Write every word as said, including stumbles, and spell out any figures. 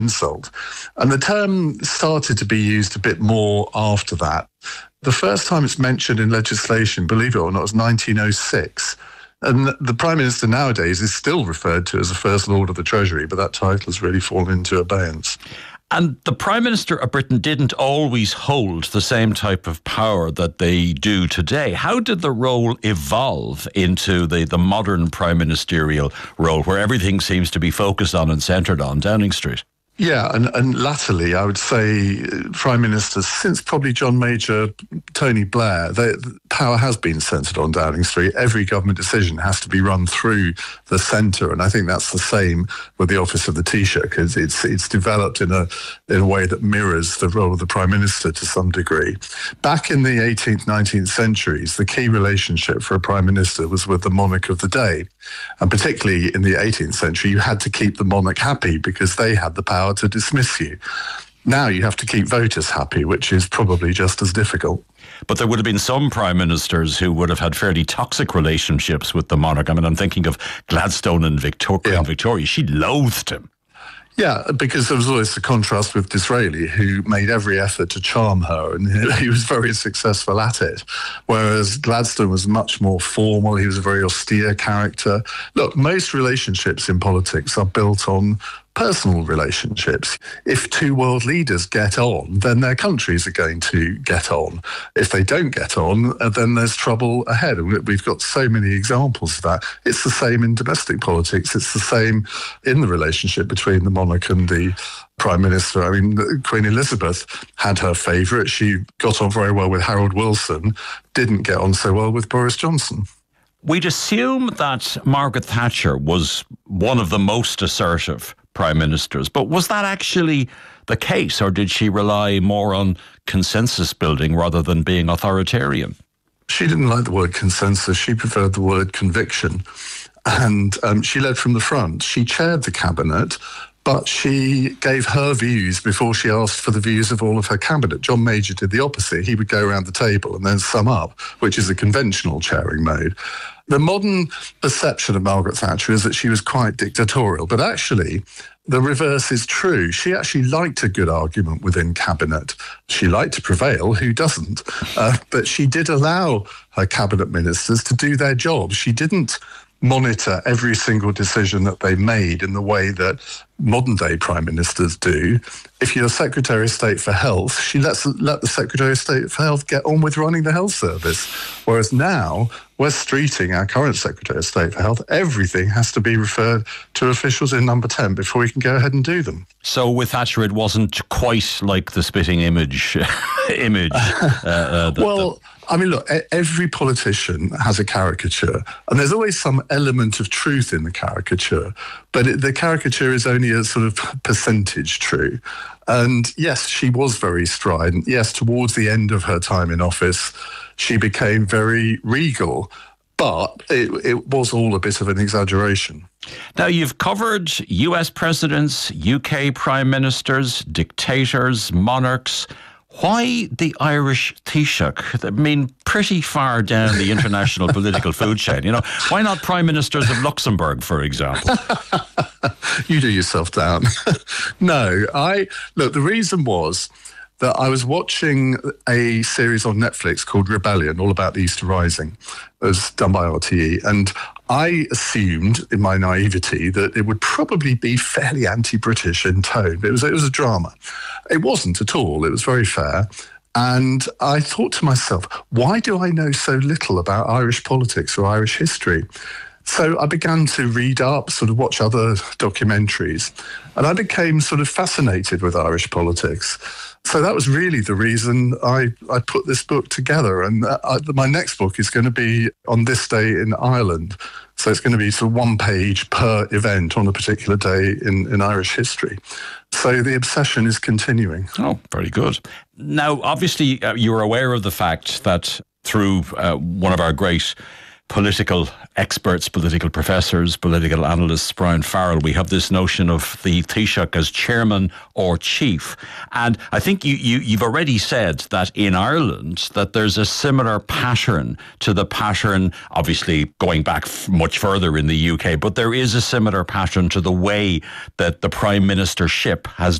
insult. And the term started to be used a bit more after that. The first time it's mentioned in legislation, believe it or not, was nineteen oh six. And the Prime Minister nowadays is still referred to as the First Lord of the Treasury, but that title has really fallen into abeyance. And the Prime Minister of Britain didn't always hold the same type of power that they do today. How did the role evolve into the, the modern prime ministerial role, where everything seems to be focused on and centred on Downing Street? Yeah, and, and latterly, I would say, Prime Ministers, since probably John Major, Tony Blair, they, power has been centred on Downing Street. Every government decision has to be run through the centre, and I think that's the same with the office of the Taoiseach, because it's it's developed in a in a way that mirrors the role of the Prime Minister to some degree. Back in the eighteenth, nineteenth centuries, the key relationship for a Prime Minister was with the monarch of the day, and particularly in the eighteenth century, you had to keep the monarch happy because they had the power to dismiss you. Now you have to keep voters happy, which is probably just as difficult. But there would have been some prime ministers who would have had fairly toxic relationships with the monarch. I mean, I'm thinking of Gladstone and Victoria. Yeah. And Victoria. She loathed him. Yeah, because there was always the contrast with Disraeli, who made every effort to charm her, and he was very successful at it. Whereas Gladstone was much more formal. He was a very austere character. Look, most relationships in politics are built on personal relationships. If two world leaders get on, then their countries are going to get on. If they don't get on, then there's trouble ahead. And we've got so many examples of that. It's the same in domestic politics. It's the same in the relationship between the monarch and the Prime Minister. I mean, Queen Elizabeth had her favourite. She got on very well with Harold Wilson, didn't get on so well with Boris Johnson. We'd assume that Margaret Thatcher was one of the most assertive prime ministers, but was that actually the case, or did she rely more on consensus building rather than being authoritarian? She didn't like the word consensus. She preferred the word conviction. And um, she led from the front. She chaired the cabinet, but she gave her views before she asked for the views of all of her cabinet. John Major did the opposite. He would go around the table and then sum up, which is a conventional chairing mode. The modern perception of Margaret Thatcher is that she was quite dictatorial, but actually the reverse is true. She actually liked a good argument within cabinet. She liked to prevail, who doesn't? Uh, but she did allow her cabinet ministers to do their job. She didn't monitor every single decision that they made in the way that modern-day prime ministers do. If you're Secretary of State for Health, she lets let the Secretary of State for Health get on with running the health service. Whereas now, Wes Streeting, our current Secretary of State for Health, everything has to be referred to officials in number ten before he can go ahead and do them. So with Thatcher, it wasn't quite like the spitting image. image. Uh, uh, the, well, the... I mean, look, every politician has a caricature, and there's always some element of truth in the caricature, but it, the caricature is only a sort of percentage true. And yes, she was very strident. Yes, towards the end of her time in office, she became very regal, but it, it was all a bit of an exaggeration. Now, you've covered U S presidents, U K prime ministers, dictators, monarchs. Why the Irish Taoiseach? I mean, pretty far down the international political food chain. You know, why not prime ministers of Luxembourg, for example? You do yourself down. No, I look. The reason was that I was watching a series on Netflix called Rebellion, all about the Easter Rising. It was done by R T E, and I assumed, in my naivety, that it would probably be fairly anti-British in tone. It was, it was a drama. It wasn't at all. It was very fair. And I thought to myself, why do I know so little about Irish politics or Irish history? So I began to read up, sort of watch other documentaries, and I became sort of fascinated with Irish politics. So that was really the reason I, I put this book together. And I, my next book is going to be on this day in Ireland. So it's going to be sort of one page per event on a particular day in, in Irish history. So the obsession is continuing. Oh, very good. Now, obviously, uh, you're aware of the fact that through uh, one of our great political experts, political professors, political analysts, Brian Farrell, we have this notion of the Taoiseach as chairman or chief. And I think you, you, you've already said that in Ireland that there's a similar pattern to the pattern, obviously going back f- much further in the U K, but there is a similar pattern to the way that the Prime Ministership has